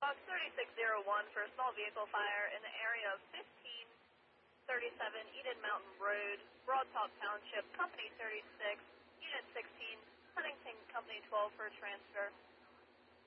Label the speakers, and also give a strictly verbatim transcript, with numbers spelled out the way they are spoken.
Speaker 1: Box thirty-six oh one for a small vehicle fire in the area of fifteen thirty-seven Eden Mountain Road, Broad Top Township, Company thirty-six, Unit sixteen, Huntington Company twelve for transfer.